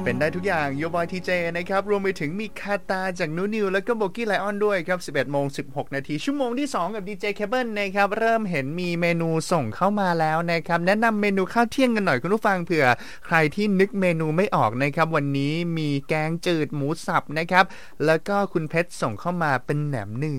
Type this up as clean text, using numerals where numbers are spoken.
เป็นได้ทุกอย่างโยบอยทีเจนะครับรวมไปถึงมีคาตาจากนูนิวแล้วก็โบกี้ไลออนด้วยครับ 11:16 นาทีชั่วโมงที่2กับดีเจเคเบิลนะครับเริ่มเห็นมีเมนูส่งเข้ามาแล้วนะครับแนะนำเมนูข้าวเที่ยงกันหน่อยคุณผู้ฟังเผื่อใครที่นึกเมนูไม่ออกนะครับวันนี้มีแกงจืดหมูสับนะครับแล้วก็คุณเพชรส่งเข้ามาเป็นแหนมเนือง